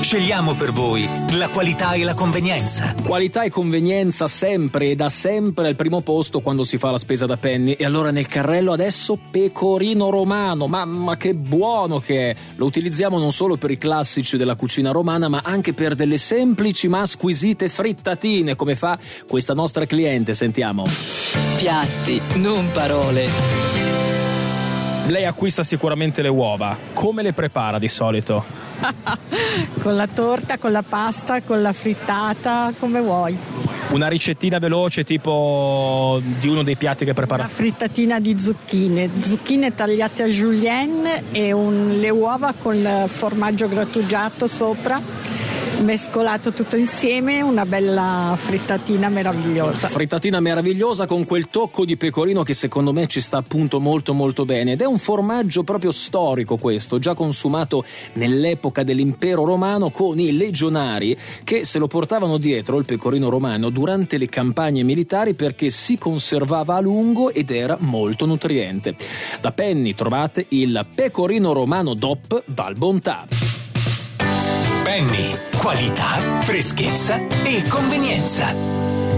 Scegliamo per voi la qualità e la convenienza. Qualità e convenienza sempre e da sempre al primo posto quando si fa la spesa da Penny. E allora nel carrello adesso pecorino romano, mamma che buono che è! Lo utilizziamo non solo per i classici della cucina romana, ma anche per delle semplici ma squisite frittatine, come fa questa nostra cliente, sentiamo. Piatti, non parole. Lei acquista sicuramente le uova. Come le prepara di solito? Con la torta, con la pasta, con la frittata, come vuoi. Una ricettina veloce tipo di uno dei piatti che prepara? Una frittatina di zucchine tagliate a julienne e le uova con il formaggio grattugiato sopra, mescolato tutto insieme, una bella frittatina meravigliosa. Frittatina meravigliosa con quel tocco di pecorino che secondo me ci sta appunto molto molto bene, ed è un formaggio proprio storico questo, già consumato nell'epoca dell'impero romano con i legionari che se lo portavano dietro il pecorino romano durante le campagne militari perché si conservava a lungo ed era molto nutriente. Da Penny trovate il pecorino romano DOP Val Bontà. Penny, qualità, freschezza e convenienza.